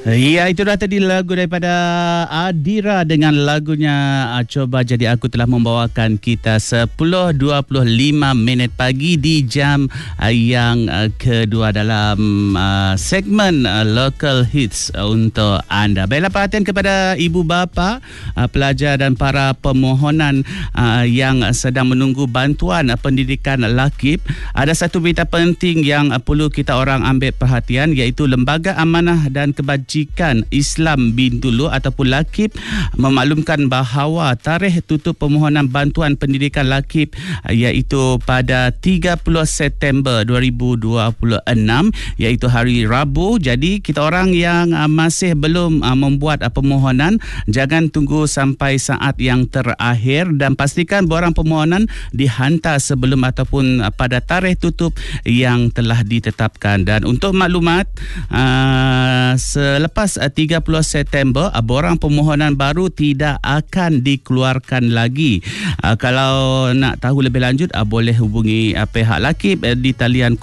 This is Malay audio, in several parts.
Ya, itu dah tadi lagu daripada Adira dengan lagunya Coba Jadi Aku telah membawakan kita 10.25 minit pagi di jam yang kedua dalam segmen Local Hits untuk anda. Baiklah, perhatian kepada ibu bapa, pelajar dan para pemohonan yang sedang menunggu bantuan pendidikan LAKIP. Ada satu berita penting yang perlu kita orang ambil perhatian, iaitu Lembaga Amanah dan Kebajikan Islam Bintulu ataupun LAKIP memaklumkan bahawa tarikh tutup permohonan bantuan pendidikan LAKIP iaitu pada 30 September 2026, iaitu hari Rabu. Jadi kita orang yang masih belum membuat permohonan, jangan tunggu sampai saat yang terakhir dan pastikan borang permohonan dihantar sebelum ataupun pada tarikh tutup yang telah ditetapkan. Dan untuk maklumat, selepas 30 September, borang permohonan baru tidak akan dikeluarkan lagi. Kalau nak tahu lebih lanjut, boleh hubungi pihak LAKIP di talian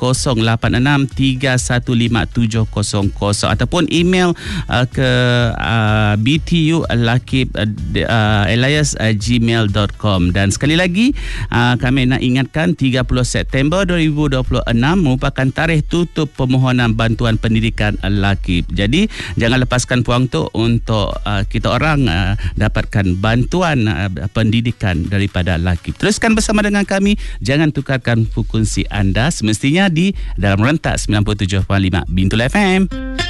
086-315-700 ataupun email ke btu.lakip@gmail.com. Dan sekali lagi, kami nak ingatkan 30 September 2026 merupakan tarikh tutup permohonan bantuan pendidikan LAKIP. Jadi jangan lepaskan peluang tu untuk kita orang dapatkan bantuan pendidikan daripada LAKIP. Teruskan bersama dengan kami, jangan tukarkan frekuensi anda, semestinya di dalam rentak 97.5 Bintulu FM.